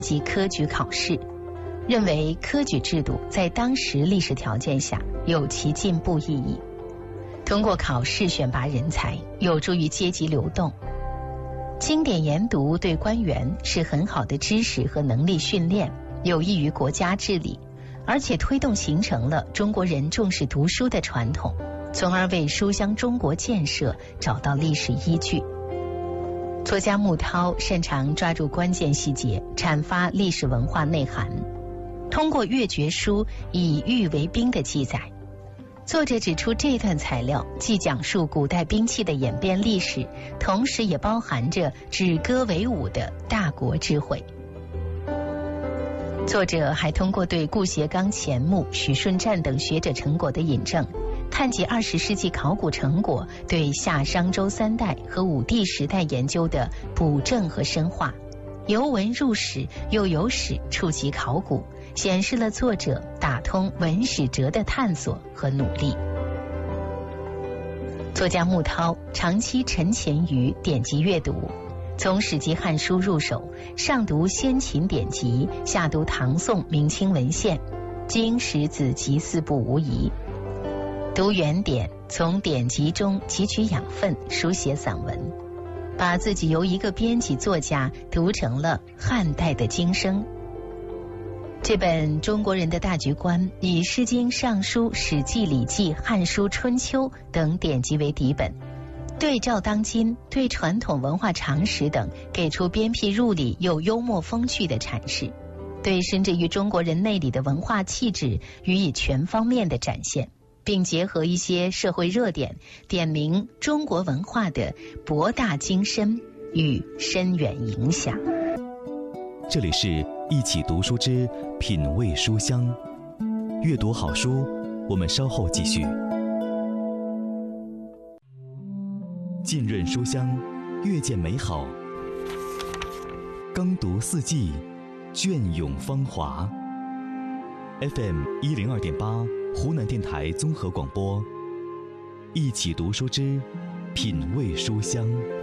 及科举考试，认为科举制度在当时历史条件下有其进步意义。通过考试选拔人才，有助于阶级流动。经典研读对官员是很好的知识和能力训练，有益于国家治理，而且推动形成了中国人重视读书的传统，从而为书香中国建设找到历史依据。作家穆涛擅长抓住关键细节，阐发历史文化内涵。通过越绝书以玉为兵的记载，作者指出这段材料既讲述古代兵器的演变历史，同时也包含着止戈为武的大国智慧。作者还通过对顾颉刚、钱穆、许顺湛等学者成果的引证，探及20世纪考古成果对夏商周三代和武帝时代研究的补正和深化，由文入史，又由史触及考古，显示了作者打通文史哲的探索和努力。作家穆涛长期沉潜于典籍阅读，从史籍汉书入手，上读先秦典籍，下读唐宋明清文献，经史子集四部无疑。读原典，从典籍中汲取养分，书写散文，把自己由一个编辑作家读成了汉代的经生。这本中国人的大局观以《诗经》《尚书》《史记》《礼记》《汉书》《春秋》等典籍为底本，对照当今，对传统文化常识等给出鞭辟入里又幽默风趣的阐释，对深植于中国人内里的文化气质予以全方面的展现，并结合一些社会热点，点明中国文化的博大精深与深远影响。 这里是一起读书之品味书香，阅读好书，我们稍后继续。浸润书香，阅见美好，耕读四季，隽永芳华。FM 102.8，湖南电台综合广播，一起读书之品味书香。